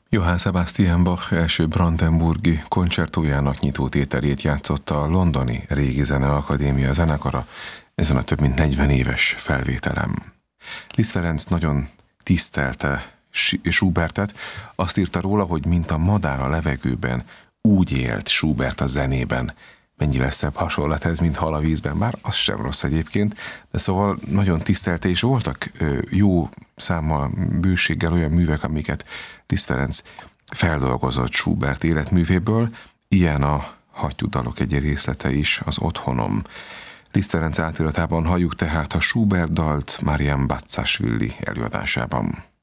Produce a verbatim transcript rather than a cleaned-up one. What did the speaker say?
Johann Sebastian Bach első brandenburgi koncertójának nyitótételét játszotta a londoni Régi Zeneakadémia zenekara ezen a több mint negyven éves felvételem. Liszt Ferenc nagyon tisztelte Schubertet, azt írta róla, hogy mint a madár a levegőben, úgy élt Schubert a zenében. Mennyivel szebb hasonlat ez, mint hal a vízben, bár az sem rossz egyébként, de szóval nagyon tisztelte, és voltak jó számmal, bőséggel olyan művek, amiket Liszt Ferenc feldolgozott Schubert életművéből, ilyen a hattyúdalok egy részlete is, az Otthonom. Liszt Ferenc átiratában halljuk tehát a Schubert dalt Marian Bazzasvili előadásában.